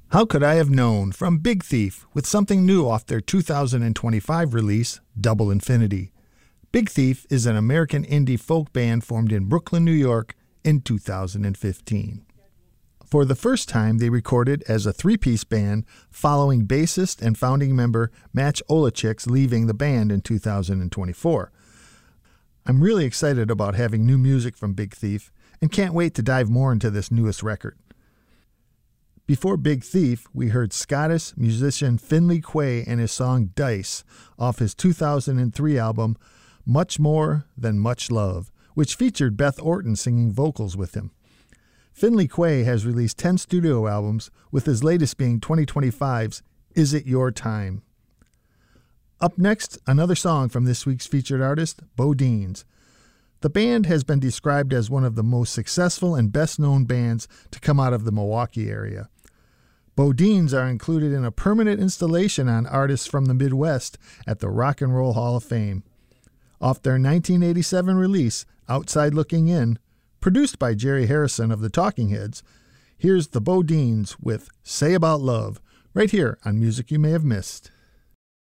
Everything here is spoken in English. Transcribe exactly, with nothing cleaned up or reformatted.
How Could I Have Known from Big Thief with something new off their two thousand twenty-five release, Double Infinity. Big Thief is an American indie folk band formed in Brooklyn, New York in two thousand fifteen. For the first time, they recorded as a three-piece band following bassist and founding member Match Olachik's leaving the band in two thousand twenty-four. I'm really excited about having new music from Big Thief and can't wait to dive more into this newest record. Before Big Thief, we heard Scottish musician Finley Quaye and his song Dice off his two thousand three album Much More Than Much Love, which featured Beth Orton singing vocals with him. Finley Quaye has released ten studio albums, with his latest being twenty twenty-five's Is It Your Time? Up next, another song from this week's featured artist, BoDeans. The band has been described as one of the most successful and best-known bands to come out of the Milwaukee area. BoDeans are included in a permanent installation on Artists from the Midwest at the Rock and Roll Hall of Fame. Off their nineteen eighty-seven release, Outside Looking In, produced by Jerry Harrison of the Talking Heads, here's the BoDeans with Say About Love, right here on Music You May Have Missed.